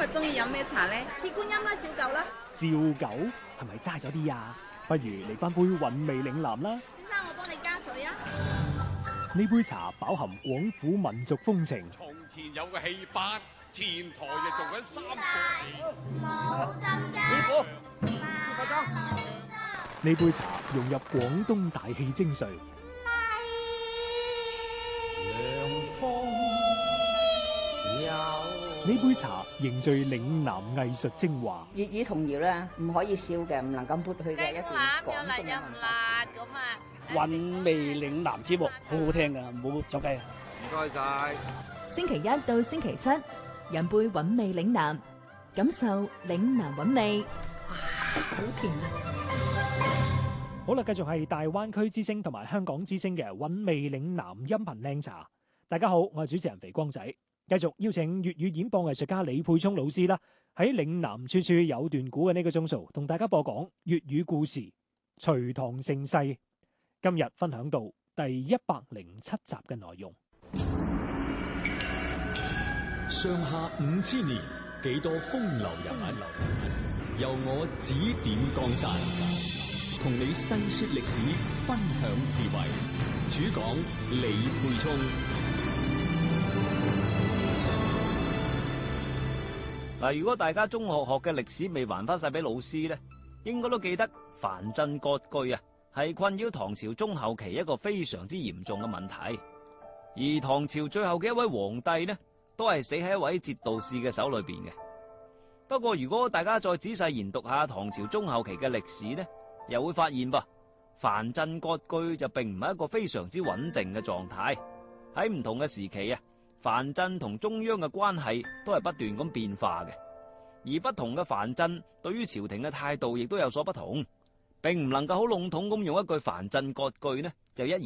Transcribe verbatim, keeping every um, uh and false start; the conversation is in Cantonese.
日中意飲咩茶咧？ 鐵觀音啦，照舊啦。 照舊係咪齋咗啲啊？不如嚟翻杯韻味嶺南啦。 先生，我幫你加水啊。 呢杯茶飽含廣府民族風情。 從前有個戲班，前台就做緊三個。 冇針師傅， 呢杯茶融入廣東大氣精髓。呢杯茶凝聚嶺南藝術精華。 粵語童謠咧，唔可以笑嘅，唔能夠抹去嘅一段廣東嘅文化。 韻味嶺南節目好好聽噶，唔好走雞啊！ 唔該晒。 星期一到星期七，飲杯韻味嶺南，感受嶺南韻味。哇，好甜啊！ 好啦，繼續係大灣區之聲同埋香港之聲嘅韻味嶺南音頻靚茶。大家好，我係主持人肥光仔。繼續邀請粵語演播藝術家李沛聰老師啦，喺嶺南處處有段古嘅呢個鐘數，同大家播講粵語故事《隋唐盛世》。今日分享到第一百零七集嘅內容。 上下五千年，幾多風流人物，由我指點江山，同你細說歷史，分享智慧。主講李沛聰。 嗱，如果大家中學學嘅歷史未還翻晒俾老師咧，應該都記得藩鎮割據啊，係困擾唐朝中後期一個非常之嚴重嘅問題。而唐朝最後嘅一位皇帝呢，都係死喺一位節度使嘅手裏邊嘅。不過如果大家再仔細研讀下唐朝中後期嘅歷史呢，又會發現噃，藩鎮割據就並唔係一個非常之穩定嘅狀態。喺唔同嘅時期啊，藩鎮同中央嘅關係都係不斷咁變化嘅，而不同嘅藩鎮對於朝廷嘅態度亦都有所不同，並唔能夠好籠統咁用一句藩鎮割據呢就一